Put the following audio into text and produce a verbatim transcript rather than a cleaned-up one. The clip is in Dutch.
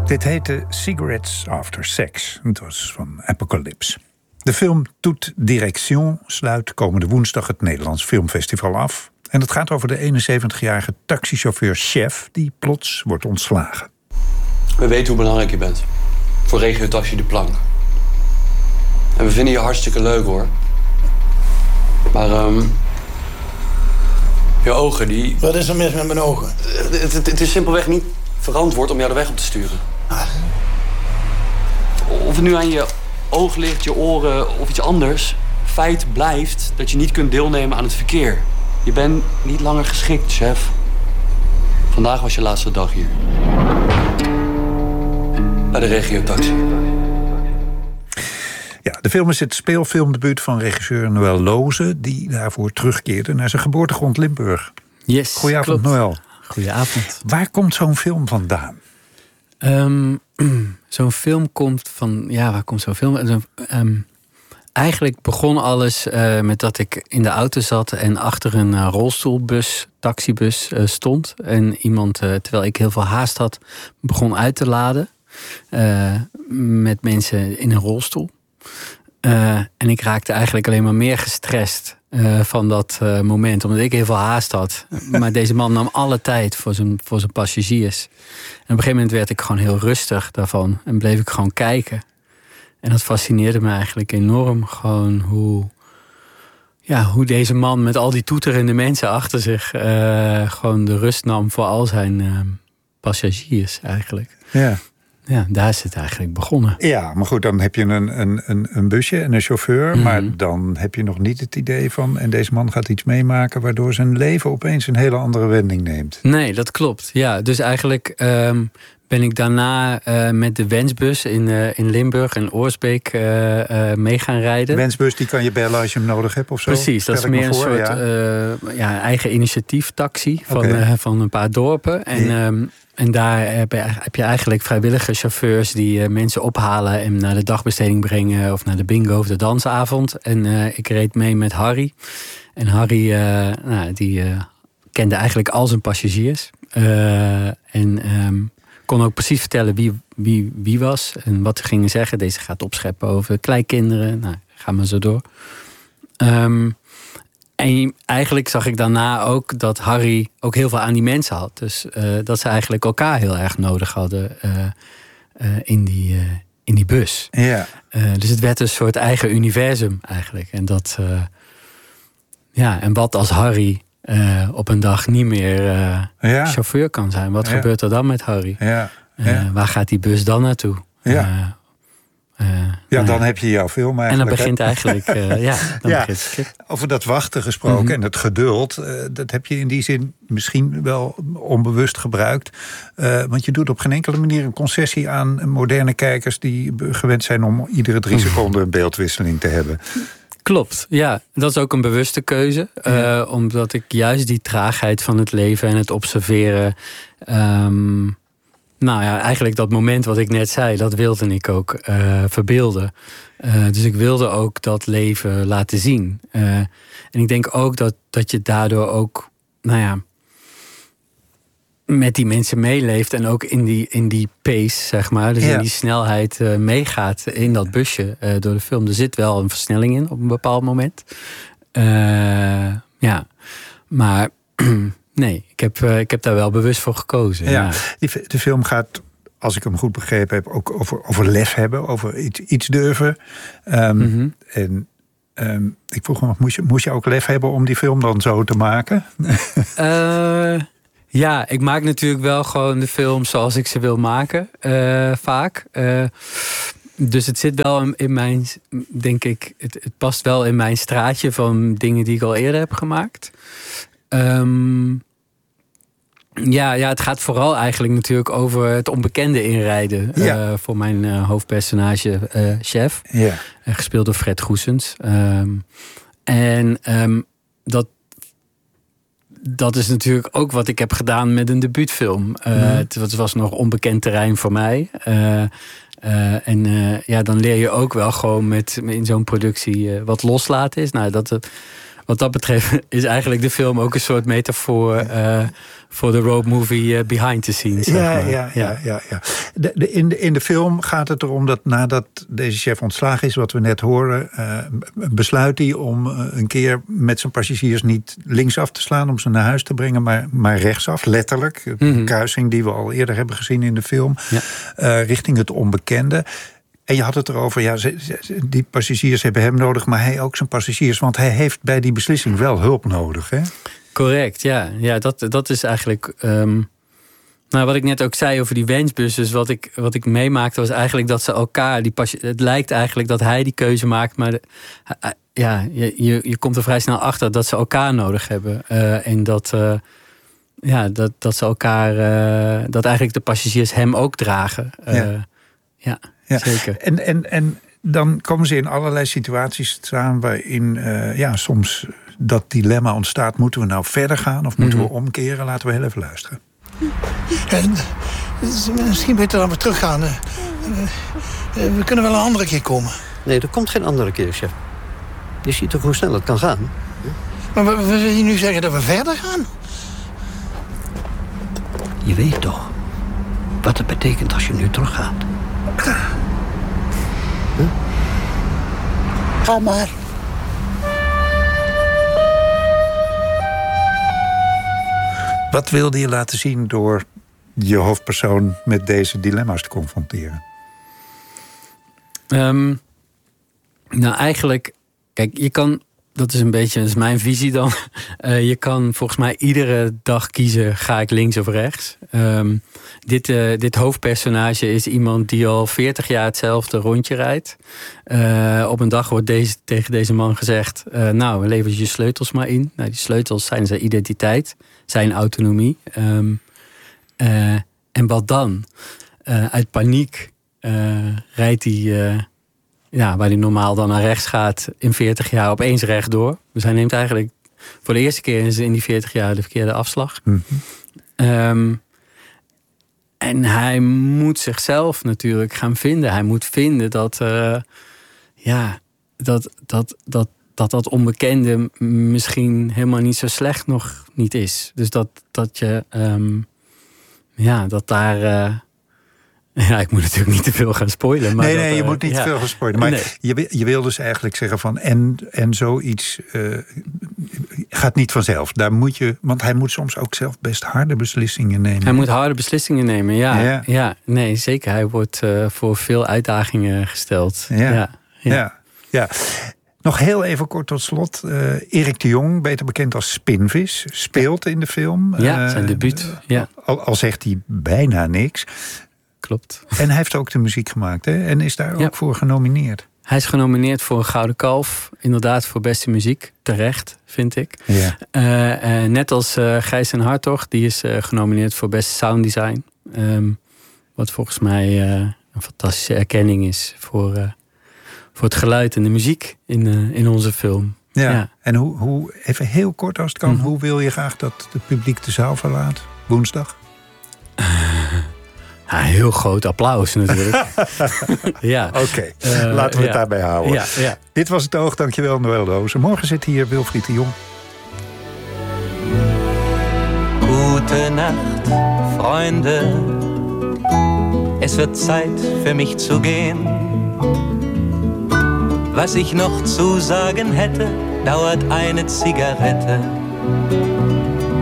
Dit heette Cigarettes After Sex. Het was van Apocalypse. De film Toute Direction sluit komende woensdag het Nederlands Filmfestival af. En het gaat over de eenenzeventigjarige taxichauffeur Chef die plots wordt ontslagen. We weten hoe belangrijk je bent. Voor Regio Taxi de Plank. En we vinden je hartstikke leuk, hoor. Maar, um, je ogen, die... Wat is er mis met mijn ogen? Het, het, het is simpelweg niet verantwoord om jou de weg op te sturen. Ah. Of het nu aan je oog ligt, je oren of iets anders... feit blijft dat je niet kunt deelnemen aan het verkeer. Je bent niet langer geschikt, Chef. Vandaag was je laatste dag hier. Bij de Regio Taxi. Ja, de film is het speelfilmdebuut van regisseur Noël Loze... die daarvoor terugkeerde naar zijn geboortegrond Limburg. Yes, Goedenavond, klopt. Noël. Goedenavond. Waar komt zo'n film vandaan? Um, zo'n film komt van... Ja, waar komt zo'n film? Um, eigenlijk begon alles uh, met dat ik in de auto zat... en achter een uh, rolstoelbus, taxibus uh, stond. En iemand, uh, terwijl ik heel veel haast had, begon uit te laden... Uh, met mensen in een rolstoel. Uh, en ik raakte eigenlijk alleen maar meer gestrest uh, van dat uh, moment. Omdat ik heel veel haast had. Maar deze man nam alle tijd voor zijn, voor zijn passagiers. En op een gegeven moment werd ik gewoon heel rustig daarvan. En bleef ik gewoon kijken. En dat fascineerde me eigenlijk enorm. Gewoon hoe, ja, hoe deze man met al die toeterende mensen achter zich... Uh, gewoon de rust nam voor al zijn uh, passagiers eigenlijk. Ja. Ja, daar is het eigenlijk begonnen. Ja, maar goed, dan heb je een, een, een, een busje en een chauffeur... Mm-hmm. Maar dan heb je nog niet het idee van... en deze man gaat iets meemaken... waardoor zijn leven opeens een hele andere wending neemt. Nee, dat klopt. Ja, dus eigenlijk um, ben ik daarna uh, met de Wensbus in, uh, in Limburg en Oorsbeek uh, uh, mee gaan rijden. Wensbus, die kan je bellen als je hem nodig hebt of zo? Precies, dat is meer een soort ja. Uh, ja, eigen initiatieftaxi van, okay. uh, van een paar dorpen. En... Ja. Um, En daar heb je, heb je eigenlijk vrijwillige chauffeurs die uh, mensen ophalen en naar de dagbesteding brengen of naar de bingo of de dansavond. En uh, ik reed mee met Harry. En Harry uh, nou, die uh, kende eigenlijk al zijn passagiers. Uh, en um, kon ook precies vertellen wie, wie, wie was en wat ze gingen zeggen. Deze gaat opscheppen over kleinkinderen. Nou, ga maar zo door. Um, En eigenlijk zag ik daarna ook dat Harry ook heel veel aan die mensen had. Dus uh, dat ze eigenlijk elkaar heel erg nodig hadden uh, uh, in, die, uh, in die bus. Ja. Uh, dus het werd een soort eigen universum eigenlijk. En, dat, uh, ja, en wat als Harry uh, op een dag niet meer uh, ja. chauffeur kan zijn? Wat ja. gebeurt er dan met Harry? Ja. Ja. Uh, waar gaat die bus dan naartoe? Ja. Uh, Uh, ja, uh, dan heb je jouw film eigenlijk. En dan begint hè? eigenlijk, uh, ja, dan ja. begint het script. Over dat wachten gesproken mm-hmm. en het geduld, uh, dat heb je in die zin misschien wel onbewust gebruikt. Uh, want je doet op geen enkele manier een concessie aan moderne kijkers die gewend zijn om iedere drie seconden een beeldwisseling te hebben. Klopt, ja. Dat is ook een bewuste keuze. Ja. Uh, omdat ik juist die traagheid van het leven en het observeren... Um, Nou ja, eigenlijk dat moment wat ik net zei, dat wilde ik ook uh, verbeelden. Uh, dus ik wilde ook dat leven laten zien. Uh, en ik denk ook dat, dat je daardoor ook, nou ja, met die mensen meeleeft en ook in die, in die pace, zeg maar. Dus ja. in die snelheid uh, meegaat in dat busje uh, door de film. Er zit wel een versnelling in op een bepaald moment. Uh, ja, maar... Nee, ik heb, uh, ik heb daar wel bewust voor gekozen. Ja, ja. Die, de film gaat, als ik hem goed begrepen heb, ook over, over lef hebben, over iets, iets durven. Um, mm-hmm. En um, ik vroeg me, moest je, moest je ook lef hebben om die film dan zo te maken? uh, ja, ik maak natuurlijk wel gewoon de film zoals ik ze wil maken, uh, vaak. Uh, dus het zit wel in, in mijn, denk ik, het, het past wel in mijn straatje van dingen die ik al eerder heb gemaakt. Um, ja, ja, het gaat vooral eigenlijk natuurlijk over het onbekende inrijden. Ja. Uh, voor mijn uh, hoofdpersonage uh, Chef. Ja. Uh, gespeeld door Fred Goesens. Um, en um, dat, dat is natuurlijk ook wat ik heb gedaan met een debuutfilm. Uh, mm. het, het was nog onbekend terrein voor mij. Uh, uh, en uh, ja, dan leer je ook wel gewoon met in zo'n productie uh, wat loslaten is. Nou, dat... wat dat betreft is eigenlijk de film ook een soort metafoor uh, voor de road movie uh, behind the scenes. Zeg ja, maar. ja, ja, ja, ja. De, de, in, de, in de film gaat het erom dat nadat deze chef ontslagen is, wat we net horen, uh, besluit hij om uh, een keer met zijn passagiers niet linksaf te slaan om ze naar huis te brengen, maar, maar rechtsaf, letterlijk. Mm-hmm. Een kruising die we al eerder hebben gezien in de film, ja. uh, richting het onbekende. En je had het erover, ja, die passagiers hebben hem nodig, maar hij ook zijn passagiers, want hij heeft bij die beslissing wel hulp nodig, hè? Correct, ja. Ja, dat, dat is eigenlijk Um, nou, wat ik net ook zei over die wensbus. Dus wat ik, wat ik meemaakte was eigenlijk dat ze elkaar... Die pas, het lijkt eigenlijk dat hij die keuze maakt, maar de, ja, je, je, je komt er vrij snel achter dat ze elkaar nodig hebben. Uh, en dat, uh, ja, dat, dat ze elkaar... Uh, dat eigenlijk de passagiers hem ook dragen. Uh, ja. ja, ja, zeker. En, en, en dan komen ze in allerlei situaties staan waarin uh, ja, soms dat dilemma ontstaat. Moeten we nou verder gaan of moeten mm-hmm. we omkeren? Laten we heel even luisteren. En, misschien beter dan we teruggaan. Uh, uh, we kunnen wel een andere keer komen. Nee, er komt geen andere keer, chef. Je ziet toch hoe snel het kan gaan? Maar wil je nu zeggen dat we verder gaan? Je weet toch wat het betekent als je nu teruggaat? Huh? Ga maar. Wat wilde je laten zien door je hoofdpersoon met deze dilemma's te confronteren? Um, nou, eigenlijk, kijk, je kan, dat is een beetje, dat is mijn visie dan. Uh, je kan volgens mij iedere dag kiezen, ga ik links of rechts. Um, dit, uh, dit hoofdpersonage is iemand die al veertig jaar hetzelfde rondje rijdt. Uh, op een dag wordt deze, tegen deze man gezegd, uh, nou, lever je sleutels maar in. Nou, die sleutels zijn zijn identiteit, zijn autonomie. Um, uh, en wat dan? Uh, uit paniek uh, rijdt hij, uh, ja, waar hij normaal dan naar rechts gaat, in veertig jaar opeens rechtdoor. Dus hij neemt eigenlijk voor de eerste keer in die veertig jaar de verkeerde afslag. Mm-hmm. Um, en hij moet zichzelf natuurlijk gaan vinden. Hij moet vinden dat, uh, ja, dat, dat, dat, dat dat onbekende misschien helemaal niet zo slecht nog niet is. Dus dat, dat je, um, ja, dat daar... Uh, Ja, ik moet natuurlijk niet te veel gaan spoilen. Maar nee, dat, nee, je uh, moet niet ja. te veel gaan spoilen. Maar nee. je, je wil dus eigenlijk zeggen van... en, en zoiets uh, gaat niet vanzelf. Daar moet je, want hij moet soms ook zelf best harde beslissingen nemen. Hij moet harde beslissingen nemen, ja. Ja, ja nee, zeker. Hij wordt uh, voor veel uitdagingen gesteld. Ja, ja, ja. ja, ja. Nog heel even kort tot slot. Uh, Erik de Jong, beter bekend als Spinvis, speelt in de film. Ja, zijn debuut. Uh, ja. Al, al zegt hij bijna niks... Klopt. En hij heeft ook de muziek gemaakt, hè? En is daar ja. ook voor genomineerd. Hij is genomineerd voor een Gouden Kalf. Inderdaad, voor beste muziek. Terecht, vind ik. Ja. Uh, uh, net als uh, Gijs en Hartog. Die is uh, genomineerd voor beste sounddesign. Um, wat volgens mij uh, een fantastische erkenning is voor, uh, voor het geluid en de muziek in, uh, in onze film. Ja. ja. En hoe, hoe, even heel kort als het kan. Mm-hmm. Hoe wil je graag dat het publiek de zaal verlaat? Woensdag? Ja, heel groot applaus natuurlijk. ja. Oké, okay. uh, laten we het ja. daarbij houden. Ja, ja. Dit was Het Oog, dankjewel Noël de Ooser. Morgen zit hier Wilfried de Jong. Gute Nacht, Freunde. Es wird Zeit für mich zu gehen. Was ich noch zu sagen hätte, dauert eine Zigarette.